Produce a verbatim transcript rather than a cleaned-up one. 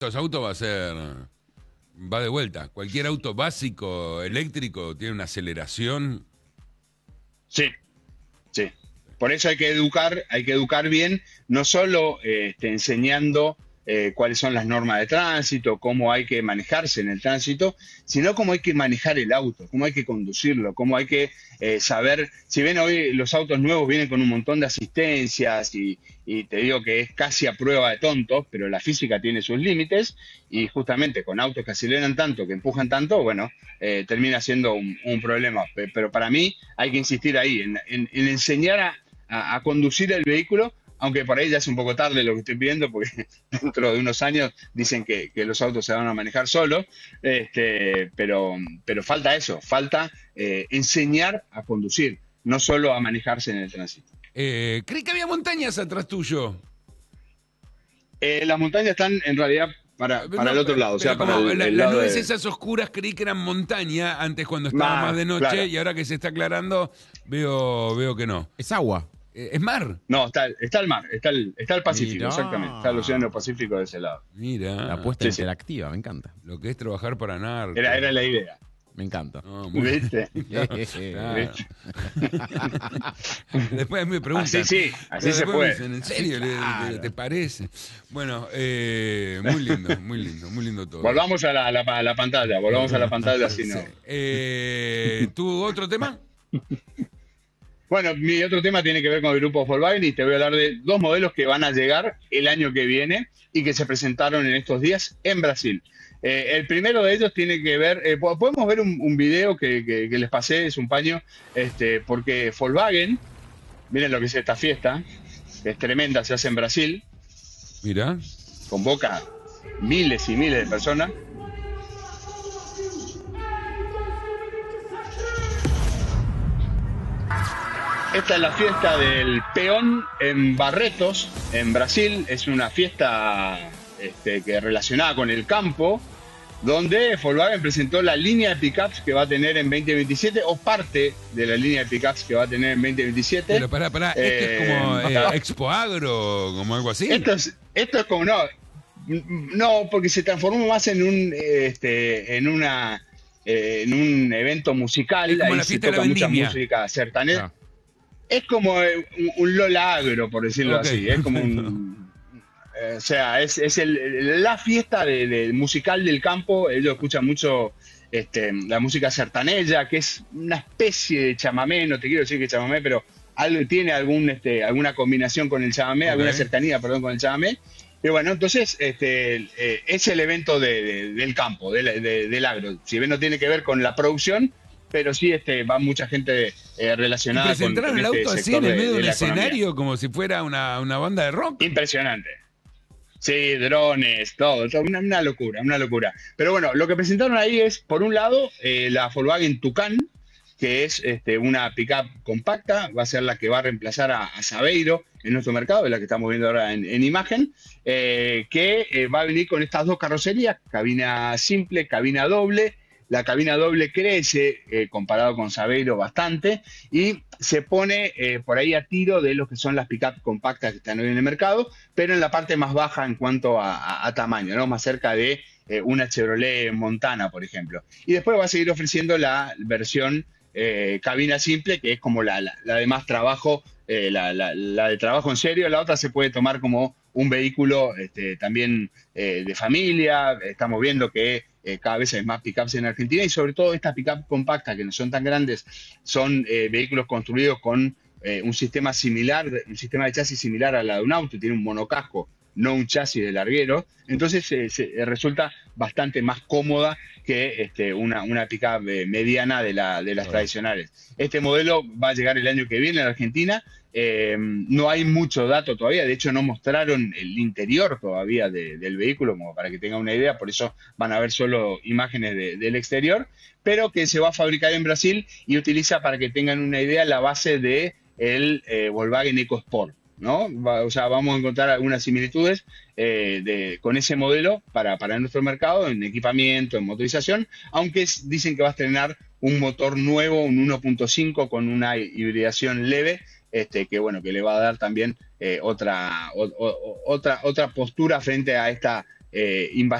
Estos autos va a ser, va de vuelta. Cualquier auto básico eléctrico tiene una aceleración. Sí, sí. Por eso hay que educar, hay que educar bien, no solo eh, este, enseñando eh, cuáles son las normas de tránsito, cómo hay que manejarse en el tránsito, sino cómo hay que manejar el auto, cómo hay que conducirlo, cómo hay que eh, saber, si bien hoy los autos nuevos vienen con un montón de asistencias y, y te digo que es casi a prueba de tontos, pero la física tiene sus límites y justamente con autos que aceleran tanto, que empujan tanto, bueno, eh, termina siendo un, un problema. Pero para mí hay que insistir ahí, en, en, en enseñar a, a, a conducir el vehículo, aunque por ahí ya es un poco tarde lo que estoy pidiendo, porque dentro de unos años dicen que, que los autos se van a manejar solos, este, pero, pero falta eso, falta eh, enseñar a conducir, no solo a manejarse en el tránsito. Eh, creí que había montañas atrás tuyo. Eh, las montañas están en realidad para, para No, el otro pero, lado, o sea, para como el, la- el las lado nubes de... esas oscuras creí que eran montaña antes cuando estaba Ah, más de noche claro. y ahora que se está aclarando veo, veo que no. Es agua. Eh, ¿Es mar? No, está, está el mar, está el, está el Pacífico, Mirá. exactamente, está el Océano Pacífico de ese lado. Mira, La apuesta Sí, sí. interactiva, me encanta. lo que es trabajar para Narco. Era, era la idea, Me encanta. No, muy- ¿viste? Claro. Después me preguntan. Así sí, así Pero se después me puede. dicen, ¿en serio? ¿Le- Claro. le- ¿Te parece? Bueno, eh, muy lindo, muy lindo, muy lindo todo. Volvamos a la, a la- a la pantalla, volvamos a la pantalla, si no. Sí. Eh, ¿tú otro tema? Bueno, mi otro tema tiene que ver con el grupo Volkswagen y te voy a hablar de dos modelos que van a llegar el año que viene y que se presentaron en estos días en Brasil. Eh, el primero de ellos tiene que ver, eh, po- podemos ver un, un video que, que- que les pasé, es un paño, este, porque Volkswagen, miren lo que es esta fiesta, que es tremenda, se hace en Brasil, Mira. convoca miles y miles de personas. Esta es la fiesta del peón en Barretos, en Brasil. Es una fiesta este, que relacionada con el campo, donde Volkswagen presentó la línea de pickups que va a tener en veinte veintisiete, o parte de la línea de pickups que va a tener en veinte veintisiete. Pero pará, pará, esto Eh, es como eh, Expo Agro, como algo así. Esto es, esto es como, no, no, porque se transformó más en un, eh, este, en una, eh, en un evento musical. Es como Ahí la se fiesta de la toca mucha vendimia. música sertaneja. Ah. Es como eh, un, un Lola Agro, por decirlo Ok, así. Es como un, eh, o sea, es, es el- el- la fiesta de- del musical del campo. Ellos escuchan mucho este, la música sertaneja, que es una especie de chamamé. No te quiero decir que es chamamé, pero algo, tiene algún, este, alguna combinación con el chamamé, Ok. alguna cercanía, perdón, con el chamamé. Y bueno, entonces este, eh, es el evento de- de- del campo, del, de- del agro. Si bien no tiene que ver con la producción, pero sí este, va mucha gente eh, ¿Y relacionada con, presentaron con el este auto así sector en el de- medio de de un la economía. escenario como si fuera una, una banda de rock? Impresionante. Sí, drones, todo, todo, una, una locura, una locura. Pero bueno, lo que presentaron ahí es, por un lado, eh, la Volkswagen Tucán, que es este, una pickup compacta, va a ser la que va a reemplazar a, a Saveiro en nuestro mercado, es la que estamos viendo ahora en, en imagen, eh, que eh, va a venir con estas dos carrocerías, cabina simple, cabina doble. La cabina doble crece eh, comparado con Saveiro bastante y se pone eh, por ahí a tiro de lo que son las pickup compactas que están hoy en el mercado, pero en la parte más baja en cuanto a, a- a tamaño, ¿no? Más cerca de eh, una Chevrolet Montana, por ejemplo. Y después va a seguir ofreciendo la versión eh, cabina simple, que es como la, la- la de más trabajo, eh, la, la- la de trabajo en serio. La otra se puede tomar como un vehículo este, también eh, de familia. Estamos viendo que eh, cada vez hay más pickups en Argentina y sobre todo estas pickups compactas que no son tan grandes, son eh, vehículos construidos con eh, un sistema similar, un sistema de chasis similar a la de un auto, tiene un monocasco, no un chasis de larguero, entonces eh, se, eh, resulta bastante más cómoda que este, una, una pickup eh, mediana de, la, de las Claro. tradicionales. Este modelo va a llegar el año que viene a la Argentina. Eh, no hay mucho dato todavía, de hecho no mostraron el interior todavía de- del vehículo, como para que tengan una idea, por eso van a ver solo imágenes de- del exterior, pero que se va a fabricar en Brasil y utiliza, para que tengan una idea, la base de el eh, Volkswagen EcoSport, ¿no? Va- o sea, vamos a encontrar algunas similitudes eh, de- con ese modelo para, para nuestro mercado, en equipamiento, en motorización, aunque es- dicen que va a estrenar un motor nuevo, un uno punto cinco con una hibridación leve, este, que bueno, que le va a dar también eh, otra, o- o- otra, otra postura frente a esta eh,